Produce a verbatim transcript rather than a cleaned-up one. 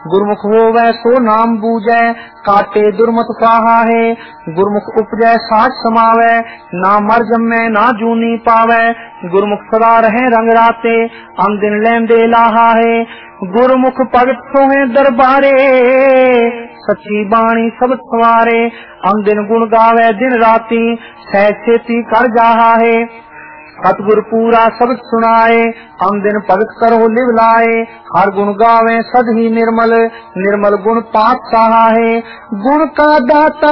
गुरमुख होवै सो नाम बूझै, काटे दुर्मत पाहा है। गुरमुख उपजै साच समावै, ना मर जम्मै ना जूनी पावै। गुरमुख सदा रहे रंग राते, अन दिन लैंदे लाहा है। गुरमुख भगत सोहे दरबारे, सच्ची बाणी सब सवारे। अन दिन गुण गावे दिन राती, सहज छेती कर जाहा है। सतगुर पूरा शब्द सुनाए, हम दिन भगत करो लिव लाए। हर गुण गावे सद ही निर्मल, निर्मल गुण पात सहा है। गुण का दाता